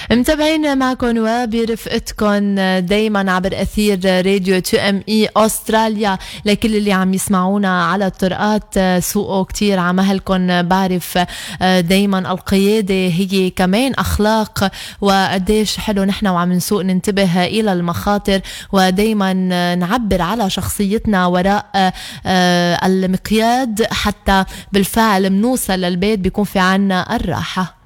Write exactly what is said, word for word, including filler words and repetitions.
متابعين معكم وبرفقتكم دايما عبر أثير راديو تو ام اي أستراليا. لكل اللي عم يسمعونا على الطرقات سوقوا كتير عمهلكم. بعرف دايما القيادة هي كمان أخلاق، وقديش حلو نحن وعم نسوق ننتبه إلى المخاطر، ودايما نعبر على شخصيتنا وراء المقياد حتى بالفعل منوصل للبيت بيكون في عنا الراحة.